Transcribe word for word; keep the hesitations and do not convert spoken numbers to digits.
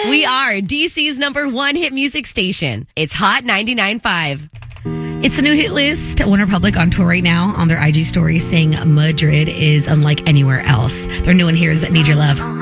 We are D C's number one hit music station. It's Hot ninety-nine point five. It's the new hit list. OneRepublic on tour right now on their I G story saying Madrid is unlike anywhere else. Their new one here is Need Your Love.